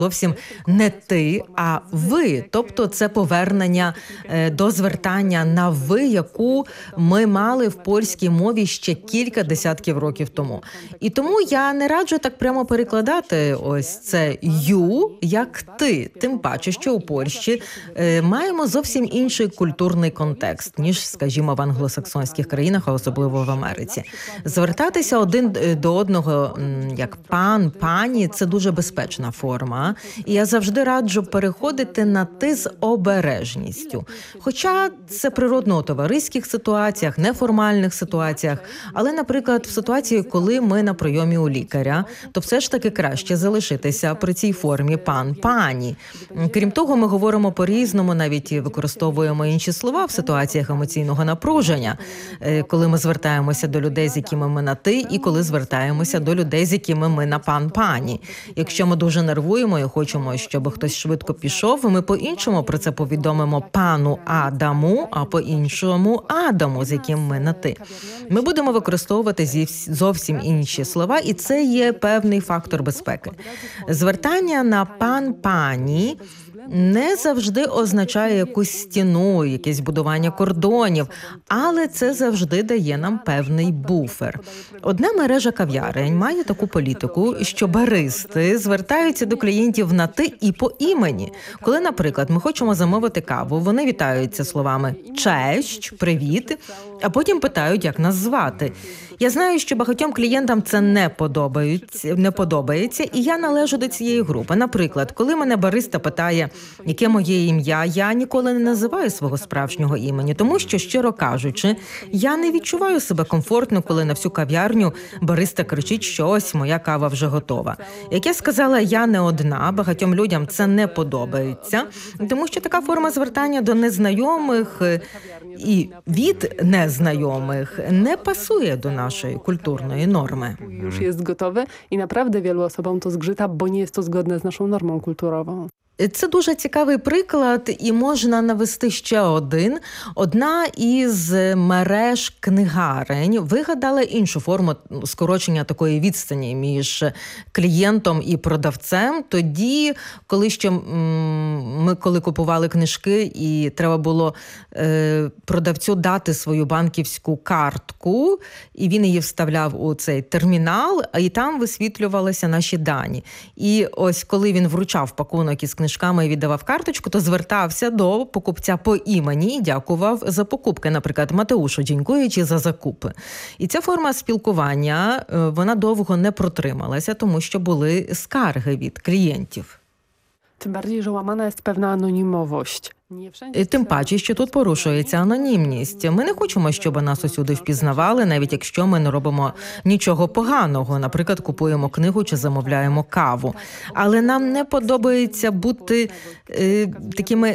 зовсім не ти, а ви. Тобто це повернення до звертання на ви, яку ми мали в польській мові ще кілька десятків років тому. І тому я не раджу так прямо перекладати ось це «ю» як «ти». Тим паче, що у Польщі маємо зовсім інший культурний контекст, ніж, скажімо, в англосаксонських країнах, а особливо в Америці. Звертатися один до одного як пан, пані – це дуже безпечна форма. І я завжди раджу переходити на «ти» з обережністю. Хоча це природно у товариських ситуаціях, неформальних ситуаціях, але, наприклад, в ситуації, коли ми на прийомі у лікаря, то все ж таки краще залишитися при цій формі пан, пані. Крім того, ми говоримо по-різному, навіть використовуємо інші слова в ситуаціях емоційного напруження, коли ми звертаємося до людей, з якими ми на «ти», і коли звертаємося до людей, з якими ми на пан, пані. Якщо ми дуже нервуємо і хочемо, щоб хтось швидко пішов, ми по-іншому про це повідомимо пану Адаму, а по-іншому Адаму, з яким ми на «ти». Ми будемо використовувати зовсім інші слова, і це є певний фактор безпеки. Звертання на пан, пані не завжди означає якусь стіну, якесь будування кордонів, але це завжди дає нам певний буфер. Одна мережа кав'ярень має таку політику, що баристи звертаються до клієнтів на «ти» і по імені. Коли, наприклад, ми хочемо замовити каву, вони вітаються словами «честь», «привіт», а потім питають, як нас звати. Я знаю, що багатьом клієнтам це не подобається, і я належу до цієї групи. Наприклад, коли мене бариста питає, яке моє ім'я, я ніколи не називаю свого справжнього імені, тому що, щиро кажучи, я не відчуваю себе комфортно, коли на всю кав'ярню бариста кричить, що ось моя кава вже готова. Як я сказала, я не одна, багатьом людям це не подобається, тому що така форма звертання до незнайомих і від незнайомих не пасує до нашої культурної норми. Już jest gotowy i naprawdę wielu osobom to zgrzyta, bo nie jest to zgodne z naszą normą kulturową. Це дуже цікавий приклад, і можна навести ще один. Одна із мереж книгарень вигадала іншу форму скорочення такої відстані між клієнтом і продавцем. Тоді, коли купували книжки, і треба було продавцю дати свою банківську картку, і він її вставляв у цей термінал, і там висвітлювалися наші дані. І ось коли він вручав пакунок із книжками і віддавав карточку, то звертався до покупця по імені і дякував за покупки. Наприклад, Матеушу, дякуючи за закупи. І ця форма спілкування, вона довго не протрималася, тому що були скарги від клієнтів. Tym bardziej, że łamana jest pewna anonimowość. Тим паче, що тут порушується анонімність. Ми не хочемо, щоб нас усюди впізнавали, навіть якщо ми не робимо нічого поганого. Наприклад, купуємо книгу чи замовляємо каву. Але нам не подобається бути такими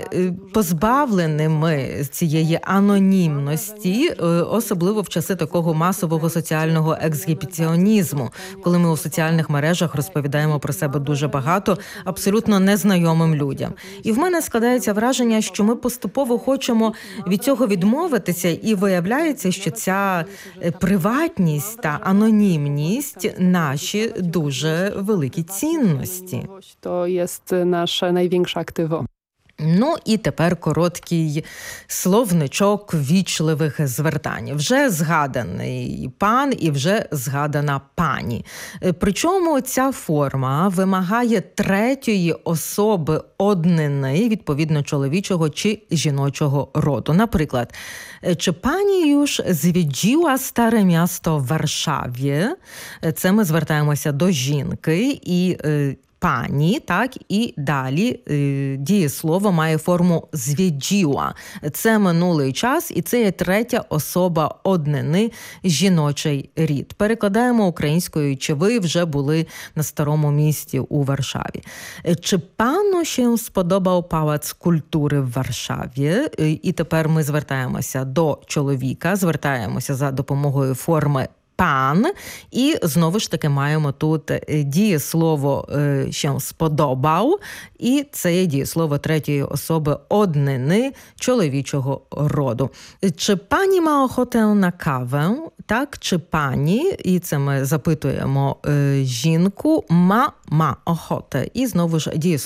позбавленими цієї анонімності, особливо в часи такого масового соціального ексгібіціонізму, коли ми у соціальних мережах розповідаємо про себе дуже багато абсолютно незнайомим людям. І в мене складається враження, що ми поступово хочемо від цього відмовитися, і виявляється, що ця приватність та анонімність – наші дуже великі цінності. To jest nasze największe aktywo. Ну і тепер короткий словничок вічливих звертань. Вже згаданий пан і вже згадана пані. Причому ця форма вимагає третьої особи однини, відповідно чоловічого чи жіночого роду. Наприклад, чи пані już zwiedziła Старе місто в Варшаві? Це ми звертаємося до жінки і пані, так, і далі дієслово має форму «звєджіла». Це минулий час, і це є третя особа однини, жіночий рід. Перекладаємо українською, чи ви вже були на Старому місті у Варшаві. Чи пану się сподобав палац культури в Варшаві? І тепер ми звертаємося до чоловіка, звертаємося за допомогою форми пан. І знову ж таки маємо тут дієслово «się сподобав», і це є дієслово третьої особи однини чоловічого роду. Чи пані ма охотę на кавę? Так, чи пані? І це ми запитуємо жінку. Ма охотę. І знову ж дієслово